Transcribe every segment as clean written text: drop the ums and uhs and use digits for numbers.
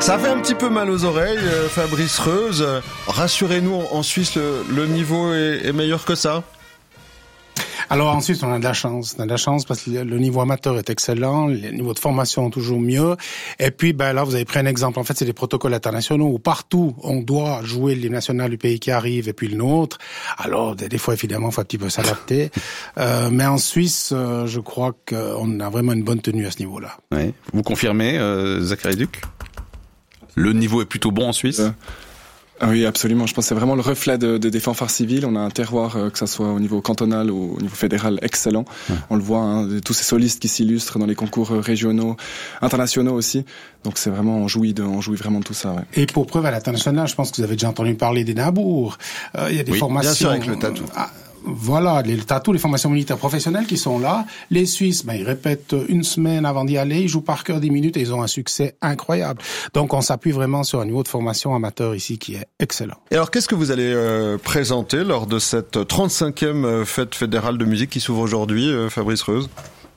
Ça fait un petit peu mal aux oreilles, Fabrice Reuz. Rassurez-nous, en Suisse, le niveau est meilleur que ça? Alors en Suisse, on a de la chance. On a de la chance parce que le niveau amateur est excellent, le niveau de formation est toujours mieux. Et puis, là, vous avez pris un exemple. En fait, c'est des protocoles internationaux où partout, on doit jouer l'hymne national du pays qui arrive et puis le nôtre. Alors, des fois, évidemment, il faut un petit peu s'adapter. Mais en Suisse, je crois qu'on a vraiment une bonne tenue à ce niveau-là. Oui. Vous confirmez, Zachary Duc? Le niveau est plutôt bon en Suisse? Oui, absolument. Je pense que c'est vraiment le reflet des fanfares civiles. On a un terroir, que ça soit au niveau cantonal ou au niveau fédéral, excellent. On le voit, tous ces solistes qui s'illustrent dans les concours régionaux, internationaux aussi. Donc c'est vraiment, on jouit vraiment de tout ça. Ouais. Et pour preuve à l'international, je pense que vous avez déjà entendu parler des Nabours. Il y a des formations. Bien sûr, avec le tatou. Voilà, les tatous, les formations militaires professionnelles qui sont là. Les Suisses, ils répètent une semaine avant d'y aller, ils jouent par cœur 10 minutes et ils ont un succès incroyable. Donc on s'appuie vraiment sur un niveau de formation amateur ici qui est excellent. Et alors qu'est-ce que vous allez présenter lors de cette 35e fête fédérale de musique qui s'ouvre aujourd'hui, Fabrice Reuz?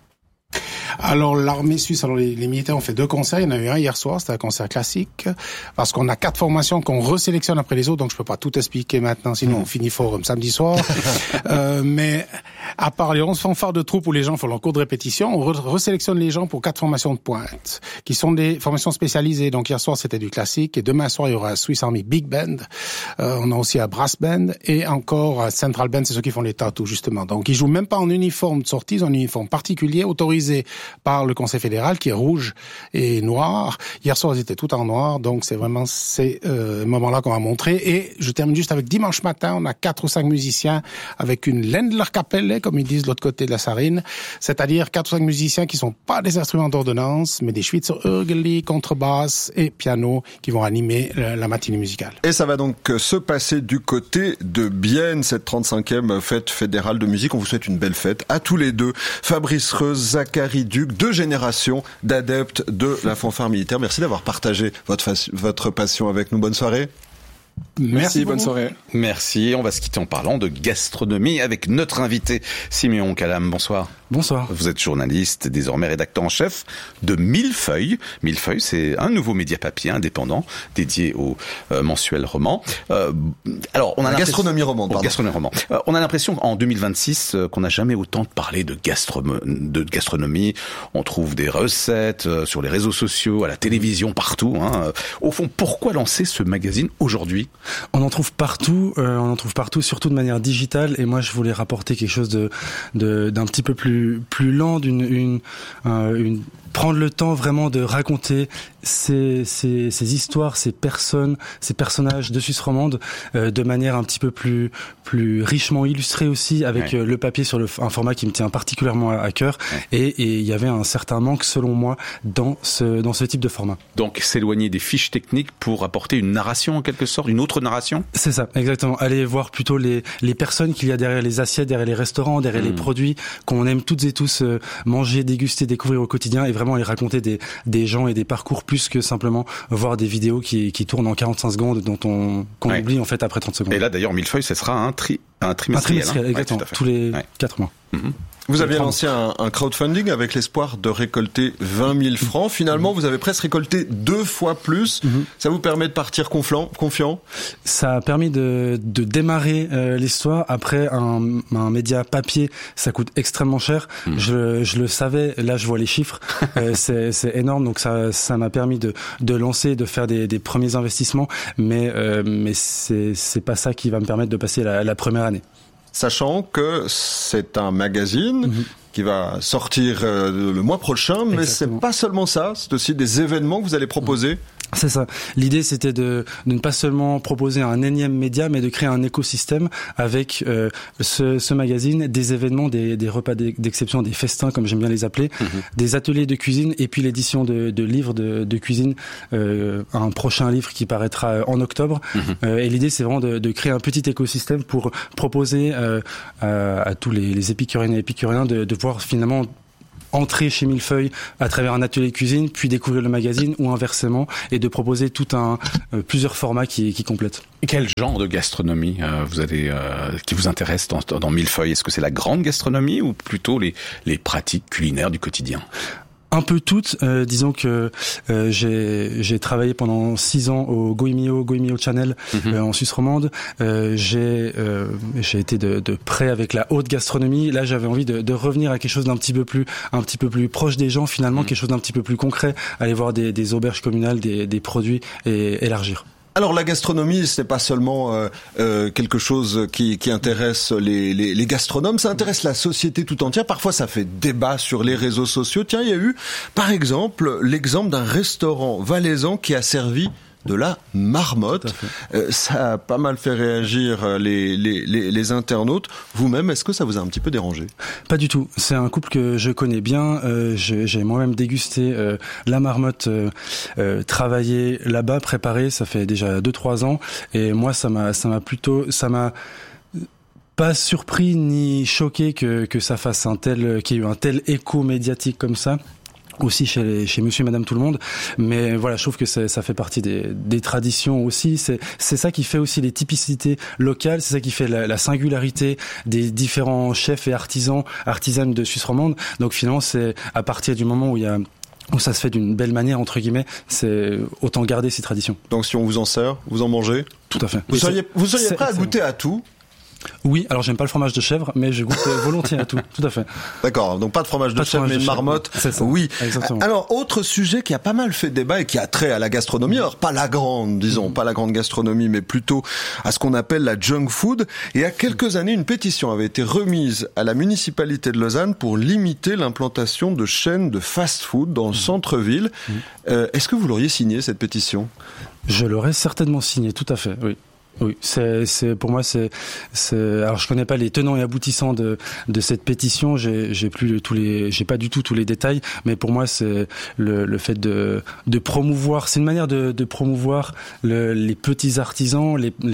Alors l'armée suisse, les militaires ont fait 2 concerts. Il y en a eu un hier soir, c'était un concert classique, parce qu'on a 4 formations qu'on resélectionne après les autres, donc je peux pas tout expliquer maintenant, sinon on finit forum samedi soir. Mais à part les 11 fanfares de troupes où les gens font leur cours de répétition, on resélectionne les gens pour 4 formations de pointe, qui sont des formations spécialisées. Donc hier soir c'était du classique, et demain soir il y aura un Swiss Army Big Band, on a aussi un Brass Band, et encore un Central Band, c'est ceux qui font les tatous justement. Donc ils jouent même pas en uniforme de sortie, ils ont un uniforme particulier, autorisé par le Conseil fédéral, qui est rouge et noir. Hier soir, ils étaient tout en noir, donc c'est vraiment ces moments-là qu'on va montrer. Et je termine juste avec dimanche matin, on a 4 ou 5 musiciens avec une Ländlerkapelle, comme ils disent de l'autre côté de la Sarine, c'est-à-dire 4 ou 5 musiciens qui sont pas des instruments d'ordonnance, mais des Schweitzer Örgeli, contrebasse et piano, qui vont animer la matinée musicale. Et ça va donc se passer du côté de Bienne, cette 35e fête fédérale de musique. On vous souhaite une belle fête à tous les deux. Fabrice Reuz, Zachary Duc, 2 générations d'adeptes de la fanfare militaire. Merci d'avoir partagé votre passion avec nous. Bonne soirée. Merci, bonne soirée. Merci. On va se quitter en parlant de gastronomie avec notre invité Siméon Calam. Bonsoir. Bonsoir. Vous êtes journaliste, désormais rédacteur en chef de Millefeuille. Millefeuille, c'est un nouveau média papier indépendant dédié au mensuel roman. Alors, on a gastronomie roman. Gastronomie roman. On a l'impression qu'en 2026 qu'on n'a jamais autant parlé de gastronomie. On trouve des recettes sur les réseaux sociaux, à la télévision, partout. Au fond, pourquoi lancer ce magazine aujourd'hui? On en trouve partout, surtout de manière digitale. Et moi, je voulais rapporter quelque chose d'un petit peu plus lent, prendre le temps vraiment de raconter ces histoires, ces personnages de Suisse romande de manière un petit peu plus richement illustrée aussi, avec le papier sur un format qui me tient particulièrement à cœur. Et il y avait un certain manque, selon moi, dans ce type de format. Donc s'éloigner des fiches techniques pour apporter une narration en quelque sorte, une autre narration? C'est ça, exactement. Aller voir plutôt les personnes qu'il y a derrière les assiettes, derrière les restaurants, derrière les produits qu'on aime toutes et tous manger, déguster, découvrir au quotidien, et vraiment aller raconter des gens et des parcours, plus que simplement voir des vidéos qui tournent en 45 secondes qu'on oublie en fait après 30 secondes. Et là d'ailleurs, Millefeuille, ce sera un trimestriel. Exactement, tous les 4 mois. Vous aviez lancé un crowdfunding avec l'espoir de récolter 20 000 francs. Finalement, vous avez presque récolté 2 fois plus. Ça vous permet de partir confiant? Ça a permis de démarrer l'histoire. Après, un média papier, ça coûte extrêmement cher. Je le savais. Là, je vois les chiffres. C'est énorme. Donc ça m'a permis de lancer, de faire des premiers investissements. Mais c'est pas ça qui va me permettre de passer la première année. Sachant que c'est un magazine qui va sortir le mois prochain, mais c'est pas seulement ça, c'est aussi des événements que vous allez proposer. C'est ça. L'idée, c'était de ne pas seulement proposer un énième média, mais de créer un écosystème avec ce magazine, des événements, des repas d'exception, des festins, comme j'aime bien les appeler, des ateliers de cuisine, et puis l'édition de livres de cuisine, un prochain livre qui paraîtra en octobre. Et l'idée, c'est vraiment de créer un petit écosystème pour proposer à tous les épicuriennes et épicuriens de voir finalement entrer chez Millefeuille à travers un atelier cuisine, puis découvrir le magazine, ou inversement, et de proposer plusieurs formats qui complètent. Et quel genre de gastronomie qui vous intéresse dans Millefeuille? Est-ce que c'est la grande gastronomie ou plutôt les pratiques culinaires du quotidien? Un peu toutes. Disons que j'ai travaillé pendant 6 ans au Goemio Channel en Suisse romande. J'ai été de près avec la haute gastronomie. Là, j'avais envie de revenir à quelque chose un petit peu plus proche des gens, finalement, quelque chose d'un petit peu plus concret. Aller voir des auberges communales, des produits et élargir. Alors la gastronomie, ce n'est pas seulement quelque chose qui intéresse les gastronomes, ça intéresse la société tout entière. Parfois, ça fait débat sur les réseaux sociaux. Tiens, il y a eu, par exemple, l'exemple d'un restaurant valaisan qui a servi de la marmotte. Ça a pas mal fait réagir les internautes. Vous-même, est-ce que ça vous a un petit peu dérangé? Pas du tout. C'est un couple que je connais bien. J'ai moi-même dégusté la marmotte travaillée là-bas, préparée. Ça fait déjà 2-3 ans. Et moi, ça m'a pas surpris ni choqué que ça fasse qu'il y ait eu un tel écho médiatique comme ça. Aussi chez monsieur et madame tout le monde, mais voilà, je trouve que ça fait partie des traditions aussi. C'est ça qui fait aussi les typicités locales, c'est ça qui fait la singularité des différents chefs et artisanes de Suisse romande. Donc finalement, c'est à partir du moment où ça se fait d'une belle manière, entre guillemets, c'est autant garder ces traditions. Donc si on vous en sert, vous en mangez? Tout à fait. Vous seriez prêt à goûter à tout? Oui, alors j'aime pas le fromage de chèvre, mais je goûte volontiers à tout à fait. D'accord, donc pas de fromage de chèvre, mais de marmotte. C'est ça. Oui. Exactement. Alors, autre sujet qui a pas mal fait débat et qui a trait à la gastronomie, alors pas la grande gastronomie, mais plutôt à ce qu'on appelle la junk food. Et il y a quelques années, une pétition avait été remise à la municipalité de Lausanne pour limiter l'implantation de chaînes de fast-food dans le centre-ville. Est-ce que vous l'auriez signée, cette pétition? Je l'aurais certainement signée, tout à fait, oui. Oui, pour moi alors je connais pas les tenants et aboutissants de cette pétition, j'ai pas du tout tous les détails, mais pour moi c'est le fait de promouvoir, c'est une manière de promouvoir les petits artisans,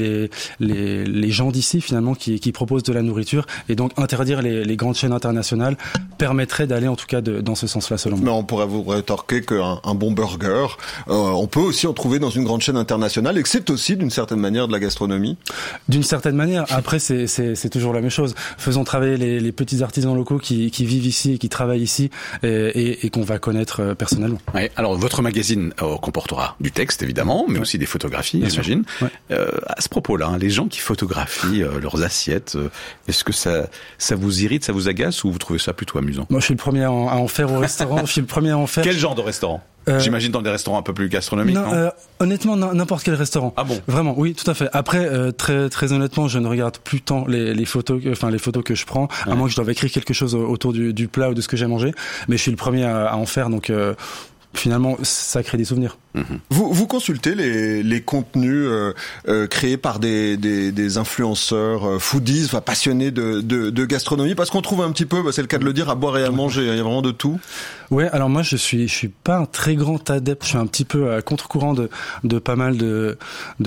les gens d'ici finalement qui proposent de la nourriture, et donc interdire les grandes chaînes internationales permettrait d'aller en tout cas dans ce sens-là selon moi. Mais on pourrait vous rétorquer qu'un bon burger, on peut aussi en trouver dans une grande chaîne internationale et que c'est aussi d'une certaine manière de la gastronomie. D'une certaine manière. Après, c'est toujours la même chose. Faisons travailler les petits artisans locaux qui vivent ici et qui travaillent ici et qu'on va connaître personnellement. Ouais, alors, votre magazine comportera du texte, évidemment, mais aussi des photographies, j'imagine. Ouais. À ce propos-là, les gens qui photographient leurs assiettes, est-ce que ça vous irrite, ça vous agace, ou vous trouvez ça plutôt amusant? Moi, je suis le premier à en faire au restaurant. Je suis le premier à en faire. Quel genre de restaurant? J'imagine dans des restaurants un peu plus gastronomiques, non honnêtement, n'importe quel restaurant. Ah bon? Vraiment, oui, tout à fait. Après, très très honnêtement, je ne regarde plus tant les photos que je prends, à moins que je doive écrire quelque chose autour du plat ou de ce que j'ai mangé. Mais je suis le premier à en faire, donc finalement, ça crée des souvenirs. Vous consultez les contenus créés par des influenceurs foodies, enfin passionnés de gastronomie, parce qu'on trouve un petit peu, c'est le cas de le dire, à boire et à manger. Il y a vraiment de tout. Ouais, alors moi je suis pas un très grand adepte. Je suis un petit peu à contre-courant de pas mal de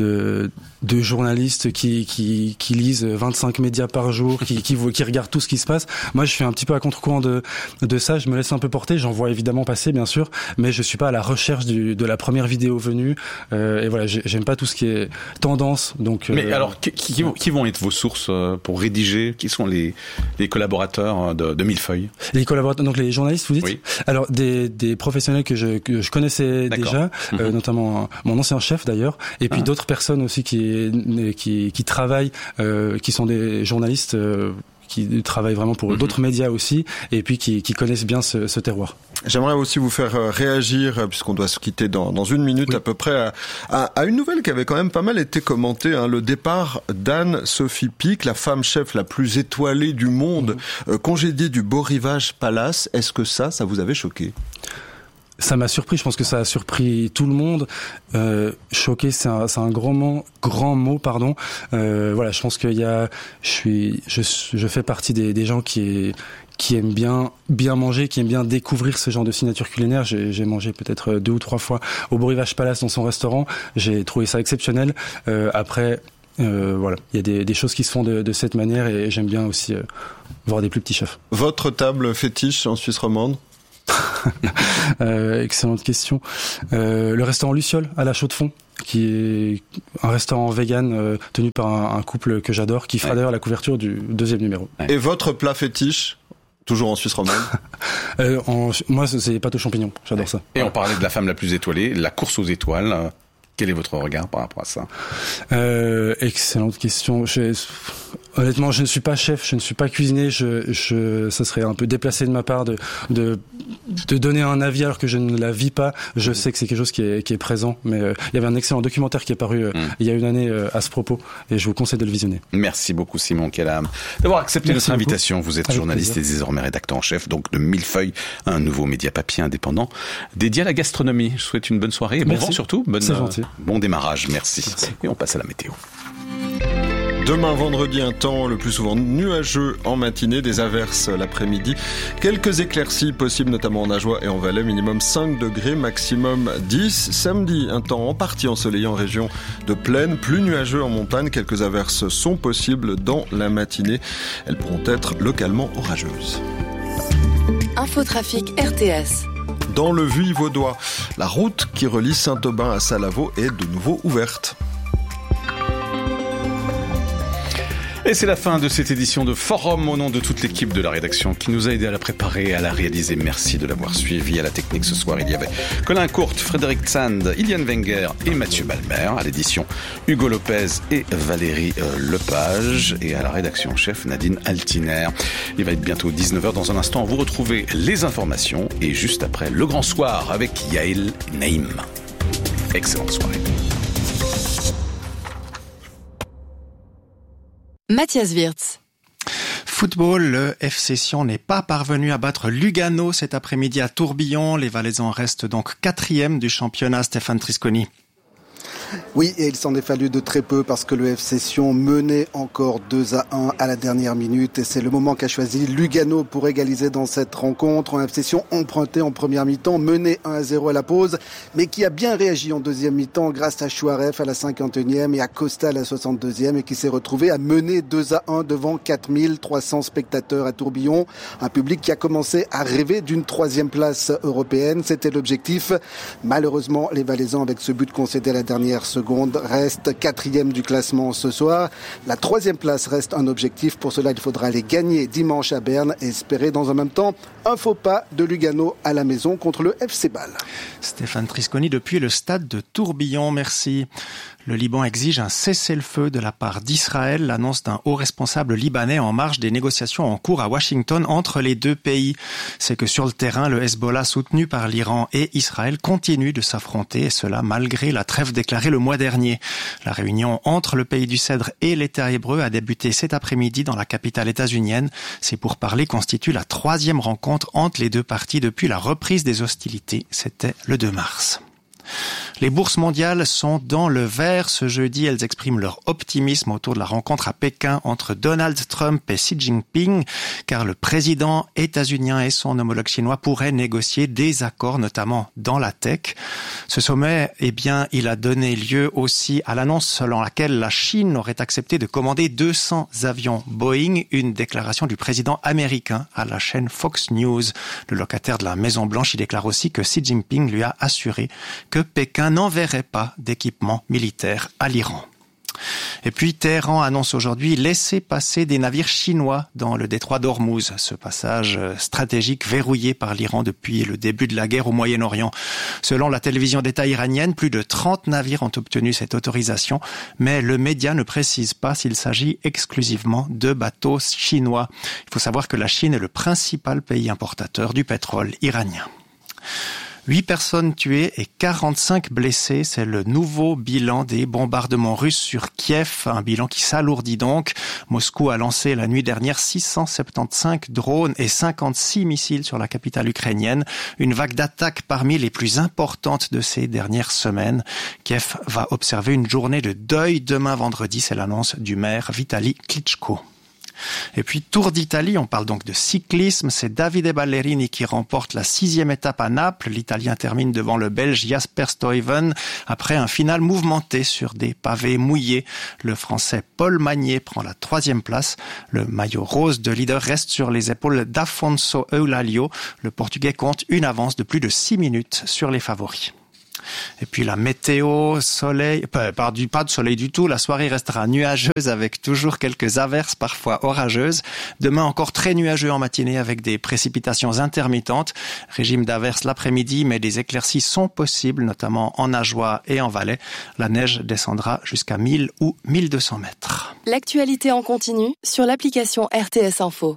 journalistes qui lisent 25 médias par jour, qui regardent tout ce qui se passe. Moi je suis un petit peu à contre-courant de ça. Je me laisse un peu porter. J'en vois évidemment passer, bien sûr, mais je suis pas à la recherche de la première vidéo venue. Et voilà, j'aime pas tout ce qui est tendance. Donc. Mais alors, qui vont être vos sources pour rédiger? Qui sont les collaborateurs de Millefeuille? Les collaborateurs, donc les journalistes, vous dites? Oui. Alors des professionnels que je connaissais déjà, notamment mon ancien chef d'ailleurs, et puis d'autres personnes aussi qui travaillent, qui sont des journalistes. Qui travaillent vraiment pour d'autres médias aussi, et puis qui connaissent bien ce terroir. J'aimerais aussi vous faire réagir, puisqu'on doit se quitter dans une minute à peu près, à une nouvelle qui avait quand même pas mal été commentée, le départ d'Anne-Sophie Pic, la femme chef la plus étoilée du monde, congédiée du Beau Rivage Palace. Est-ce que ça vous avait choqué? Ça m'a surpris, je pense que ça a surpris tout le monde. Choqué, c'est un grand mot, pardon. Voilà, je pense je fais partie des gens qui aiment bien manger, qui aiment bien découvrir ce genre de signature culinaire. J'ai mangé peut-être 2 ou 3 fois au Beau Rivage Palace dans son restaurant. J'ai trouvé ça exceptionnel. Après, voilà, il y a des choses qui se font de cette manière, et j'aime bien aussi voir des plus petits chefs. Votre table fétiche en Suisse romande? Excellente question. Le restaurant Luciole à la Chaux-de-Fonds, qui est un restaurant vegan tenu par un couple que j'adore, qui fera d'ailleurs la couverture du 2e numéro. Et votre plat fétiche? Toujours en Suisse romande. Moi, c'est les pâtes aux champignons. J'adore ça. Et on parlait de la femme la plus étoilée, la course aux étoiles. Quel est votre regard par rapport à ça? Excellente question. Honnêtement, je ne suis pas chef, je ne suis pas cuisinier. Ça serait un peu déplacé de ma part de donner un avis alors que je ne la vis pas. Je sais que c'est quelque chose qui est présent, mais il y avait un excellent documentaire qui est paru il y a une année à ce propos, et je vous conseille de le visionner. Merci beaucoup Simon Kellam d'avoir accepté notre invitation. Vous êtes journaliste et désormais rédacteur en chef donc de Millefeuille, un nouveau média papier indépendant dédié à la gastronomie. Je vous souhaite une bonne soirée et bon vent surtout. Bon démarrage, merci. Et on passe à la météo. Demain vendredi, un temps le plus souvent nuageux en matinée, des averses l'après-midi, quelques éclaircies possibles notamment en Ajoie et en Valais, minimum 5 degrés, maximum 10. Samedi, un temps en partie ensoleillé en région de plaine, plus nuageux en montagne, quelques averses sont possibles dans la matinée. Elles pourront être localement orageuses. Infotrafic RTS. Dans le Vuille vaudois, la route qui relie Saint-Aubin à Salavo est de nouveau ouverte. Et c'est la fin de cette édition de Forum au nom de toute l'équipe de la rédaction qui nous a aidé à la préparer et à la réaliser. Merci de l'avoir suivi. À la technique ce soir, il y avait Colin Courte, Frédéric Zand, Iliane Wenger et Mathieu Balmer. À l'édition, Hugo Lopez et Valérie Lepage. Et à la rédaction chef, Nadine Altiner. Il va être bientôt 19h. Dans un instant, vous retrouvez les informations et juste après, le grand soir avec Yael Naïm. Excellente soirée. Mathias Wirtz. Football, le FC Sion n'est pas parvenu à battre Lugano cet après-midi à Tourbillon. Les Valaisans restent donc 4e du championnat. Stéphane Trisconi. Oui, et il s'en est fallu de très peu parce que le FC Sion menait encore 2-1 à la dernière minute et c'est le moment qu'a choisi Lugano pour égaliser dans cette rencontre. Un FC Sion emprunté en première mi-temps, mené 1-0 à la pause, mais qui a bien réagi en deuxième mi-temps grâce à Chouaref à la 51e et à Costa à la 62e et qui s'est retrouvé à mener 2-1 devant 4300 spectateurs à Tourbillon. Un public qui a commencé à rêver d'une 3e place européenne. C'était l'objectif. Malheureusement, les Valaisans, avec ce but concédé à la dernière seconde, reste 4e du classement ce soir. La 3e place reste un objectif. Pour cela, il faudra aller gagner dimanche à Berne et espérer dans un même temps un faux pas de Lugano à la maison contre le FC Bâle. Stéphane Trisconi depuis le stade de Tourbillon, merci. Le Liban exige un cessez-le-feu de la part d'Israël, l'annonce d'un haut responsable libanais en marge des négociations en cours à Washington entre les deux pays. C'est que sur le terrain, le Hezbollah soutenu par l'Iran et Israël continue de s'affronter, et cela malgré la trêve déclarée le mois dernier. La réunion entre le pays du Cèdre et l'État hébreu a débuté cet après-midi dans la capitale états-unienne. Ces pourparlers constituent la 3e rencontre entre les deux parties depuis la reprise des hostilités. C'était le 2 mars. Les bourses mondiales sont dans le vert ce jeudi. Elles expriment leur optimisme autour de la rencontre à Pékin entre Donald Trump et Xi Jinping, car le président états-unien et son homologue chinois pourraient négocier des accords, notamment dans la tech. Ce sommet, il a donné lieu aussi à l'annonce selon laquelle la Chine aurait accepté de commander 200 avions Boeing, une déclaration du président américain à la chaîne Fox News. Le locataire de la Maison-Blanche y déclare aussi que Xi Jinping lui a assuré que Pékin n'enverrait pas d'équipement militaire à l'Iran. Et puis Téhéran annonce aujourd'hui laisser passer des navires chinois dans le détroit d'Ormuz, ce passage stratégique verrouillé par l'Iran depuis le début de la guerre au Moyen-Orient. Selon la télévision d'État iranienne, plus de 30 navires ont obtenu cette autorisation, mais le média ne précise pas s'il s'agit exclusivement de bateaux chinois. Il faut savoir que la Chine est le principal pays importateur du pétrole iranien. 8 personnes tuées et 45 blessées, c'est le nouveau bilan des bombardements russes sur Kiev, un bilan qui s'alourdit donc. Moscou a lancé la nuit dernière 675 drones et 56 missiles sur la capitale ukrainienne, une vague d'attaques parmi les plus importantes de ces dernières semaines. Kiev va observer une journée de deuil demain vendredi, c'est l'annonce du maire Vitali Klitschko. Et puis Tour d'Italie, on parle donc de cyclisme, c'est Davide Ballerini qui remporte la 6e étape à Naples. L'Italien termine devant le Belge Jasper Stuyven après un final mouvementé sur des pavés mouillés. Le Français Paul Magnier prend la 3e place. Le maillot rose de leader reste sur les épaules d'Afonso Eulalio. Le Portugais compte une avance de plus de 6 minutes sur les favoris. Et puis la météo, soleil, pas de soleil du tout. La soirée restera nuageuse avec toujours quelques averses, parfois orageuses. Demain encore très nuageux en matinée avec des précipitations intermittentes. Régime d'averses l'après-midi, mais des éclaircies sont possibles, notamment en Ajoie et en Valais. La neige descendra jusqu'à 1000 ou 1200 mètres. L'actualité en continu sur l'application RTS Info.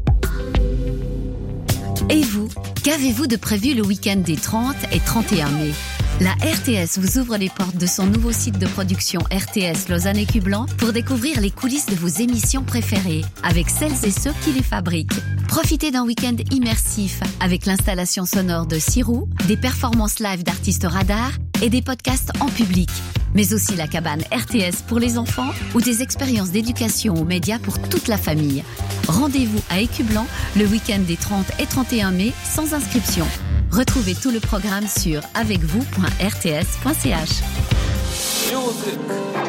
Et vous, qu'avez-vous de prévu le week-end des 30 et 31 mai ? La RTS vous ouvre les portes de son nouveau site de production RTS Lausanne et Cublan pour découvrir les coulisses de vos émissions préférées avec celles et ceux qui les fabriquent. Profitez d'un week-end immersif avec l'installation sonore de Sirou, des performances live d'artistes radars et des podcasts en public. Mais aussi la cabane RTS pour les enfants ou des expériences d'éducation aux médias pour toute la famille. Rendez-vous à Écublan le week-end des 30 et 31 mai sans inscription. Retrouvez tout le programme sur avecvous.rts.ch.